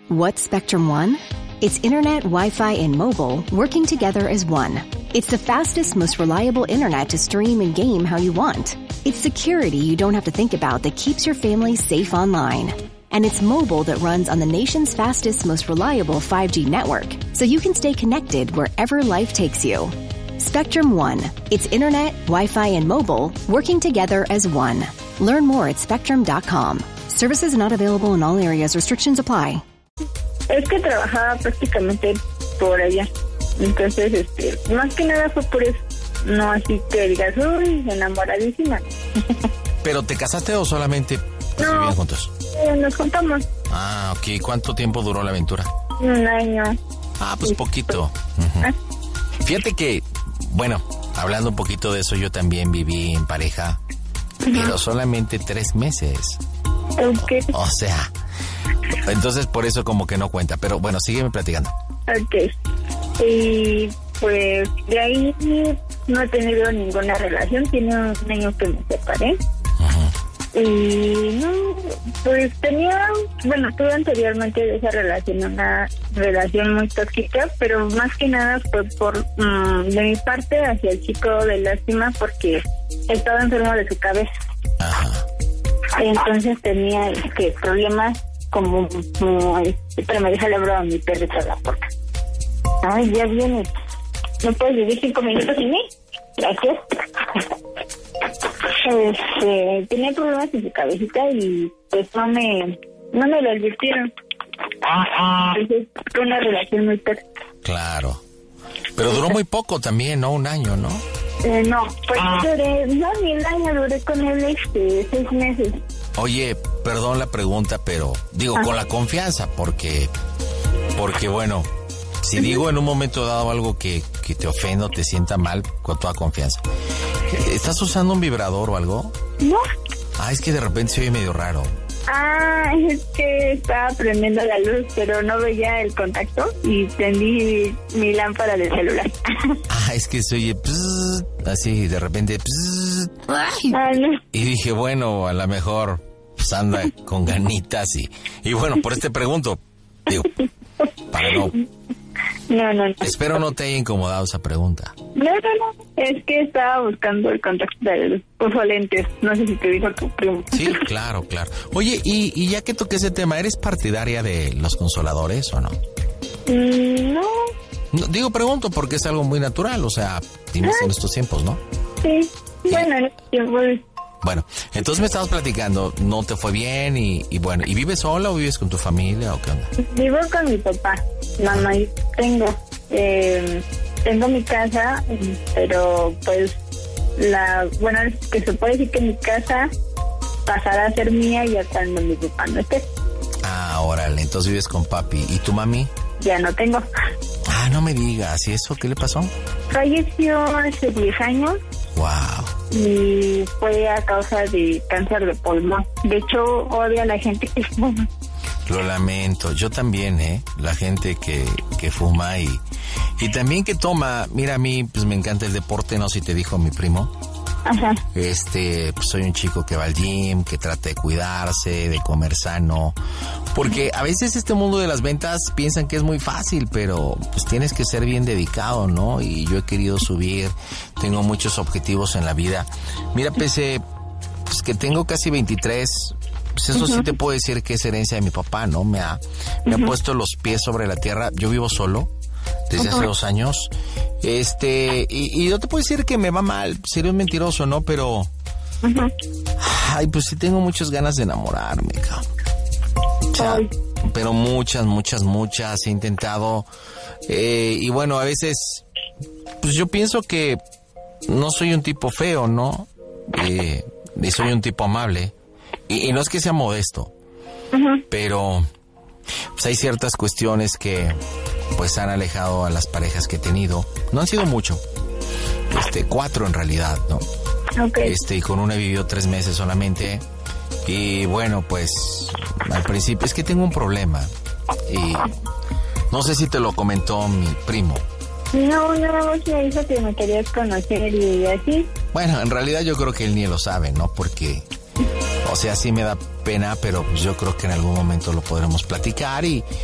What's Spectrum One? It's internet, Wi-Fi, and mobile working together as one. It's the fastest, most reliable internet to stream and game how you want. It's security you don't have to think about that keeps your family safe online. And it's mobile that runs on the nation's fastest, most reliable 5G network, so you can stay connected wherever life takes you. Spectrum One. It's internet, Wi-Fi, and mobile working together as one. Learn more at spectrum.com. Services not available in all areas. Restrictions apply. Es que trabajaba prácticamente por allá. Entonces, más que nada fue por eso. No así que digas, uy, enamoradísima. ¿Pero te casaste o solamente vivían juntos? Nos juntamos. Ah, ok. ¿Cuánto tiempo duró la aventura? 1 año. Ah, pues poquito. Uh-huh. Fíjate que, bueno, hablando un poquito de eso, yo también viví en pareja, pero solamente 3 meses. Okay. O sea, entonces por eso como que no cuenta. Pero bueno, sígueme platicando. Ok. Y pues de ahí no he tenido ninguna relación. Tiene 1 año que me separé. Y no, pues tuve anteriormente de esa relación una relación muy tóxica, pero más que nada fue por de mi parte hacia el chico de lástima, porque estaba enfermo de su cabeza. Ajá. Entonces tenía problemas como pero me deja la broma mi perrito a la puerta. Ay, ya viene. ¿No puedes vivir 5 minutos sin mí? Gracias. Tenía problemas en su cabecita y pues no me lo advirtieron. Entonces fue una relación muy tóxica. Claro. Pero duró muy poco también, ¿no? 1 año, ¿no? No, pues ni el año, duré con él 6 meses. Oye, perdón la pregunta, pero digo, con la confianza, porque bueno, si digo en un momento dado algo que te ofenda o te sienta mal, con toda confianza. ¿Estás usando un vibrador o algo? No. Ah, es que de repente se oye medio raro. Ah, es que estaba prendiendo la luz, pero no veía el contacto y prendí mi lámpara del celular. Ah, es que se oye así, de repente no. Y dije, bueno, a lo mejor pues anda con ganitas y bueno, por este pregunto, digo, para no... No. Espero no te haya incomodado esa pregunta. No. Es que estaba buscando el contacto del uso lentes. No sé si te dijo tu primo. Sí, claro. Oye, y ya que toqué ese tema, ¿eres partidaria de los consoladores o no? No. Digo, pregunto porque es algo muy natural, o sea, tienes en estos tiempos, ¿no? Sí. Bueno, en estos tiempos. Bueno, entonces me estabas platicando, no te fue bien y bueno, ¿y vives sola o vives con tu familia o qué onda? Vivo con mi papá, mamá y tengo mi casa, pero pues es que se puede decir que mi casa pasará a ser mía ya cuando mi papá no esté. Ah, órale, entonces vives con papi. ¿Y tu mami? Ya no tengo. Ah, no me digas, ¿y eso qué le pasó? Falleció hace 10 años. Wow. Y fue a causa de cáncer de pulmón. De hecho, odia a la gente que fuma. Lo lamento, yo también, la gente que fuma y también que toma. Mira, a mí pues me encanta el deporte, no sé si te dijo mi primo. Ajá. Pues soy un chico que va al gym, que trata de cuidarse, de comer sano, porque a veces este mundo de las ventas piensan que es muy fácil, pero pues tienes que ser bien dedicado, ¿no? Y yo he querido subir, tengo muchos objetivos en la vida. Mira, pese pues que tengo casi 23, pues eso sí te puedo decir que es herencia de mi papá, ¿no? Me ha puesto los pies sobre la tierra. Yo vivo solo desde hace 2 años. Y no te puedo decir que me va mal, sería un mentiroso, ¿no? Pero ay, pues sí tengo muchas ganas de enamorarme, cabrón. O sea, pero muchas he intentado. Y bueno, a veces pues yo pienso que no soy un tipo feo, ¿no? Y soy un tipo amable. Y no es que sea modesto, pero pues hay ciertas cuestiones que pues han alejado a las parejas que he tenido. No han sido mucho, 4 en realidad, ¿no? Okay. Y con una he vivido 3 meses solamente. Y bueno, pues al principio es que tengo un problema y no sé si te lo comentó mi primo. No, me dijo que me querías conocer y así. Bueno, en realidad yo creo que él ni lo sabe, ¿no? Porque, o sea, sí me da pena, pero pues yo creo que en algún momento lo podremos platicar y